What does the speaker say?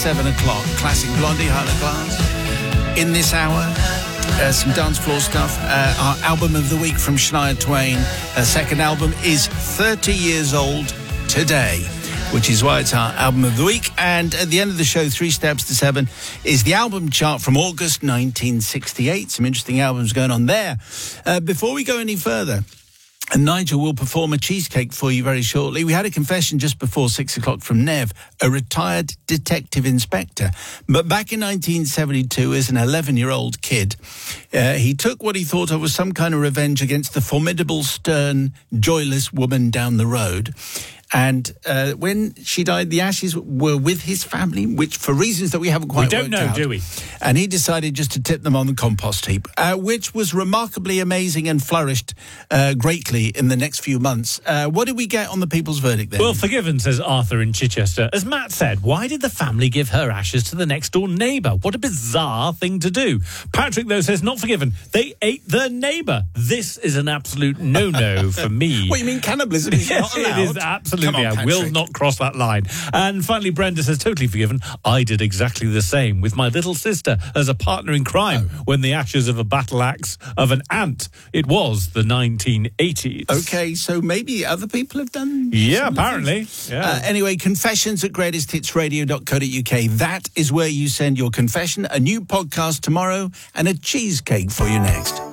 7 o'clock. Classic Blondie, Hyla Glass. In this hour, some dance floor stuff. Our album of the week from Shania Twain. Her second album is 30 years old today, which is why it's our album of the week. And at the end of the show, 3 Steps to 7 is the album chart from August 1968. Some interesting albums going on there. Before we go any further, and Nigel will perform a cheesecake for you very shortly. We had a confession just before 6 o'clock from Nev, a retired detective inspector. But back in 1972, as an 11-year-old kid, he took what he thought of was some kind of revenge against the formidable, stern, joyless woman down the road. And when she died, the ashes were with his family, which for reasons that we haven't quite worked out. We don't know, do we? And he decided just to tip them on the compost heap, which was remarkably amazing and flourished greatly in the next few months. What did we get on the people's verdict then? Well, forgiven, says Arthur in Chichester. As Matt said, why did the family give her ashes to the next-door neighbour? What a bizarre thing to do. Patrick, though, says not forgiven. They ate their neighbour. This is an absolute no-no for me. What, you mean cannibalism is not allowed? It is absolutely. Come on, I will not cross that line. And finally, Brenda says, totally forgiven. I did exactly the same with my little sister as a partner in crime when the ashes of a battle axe of an ant. It was the 1980s. Okay, so maybe other people have done. Yeah, apparently. Yeah. Anyway, confessions at greatesthitsradio.co.uk. That is where you send your confession. A new podcast tomorrow and a cheesecake for you next.